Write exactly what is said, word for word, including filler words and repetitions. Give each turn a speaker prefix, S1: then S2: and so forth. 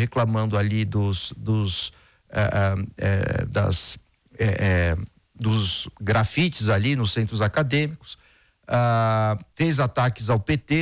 S1: reclamando ali dos, dos, é, é, das, é, dos grafites ali nos centros acadêmicos, ah, fez ataques ao P T,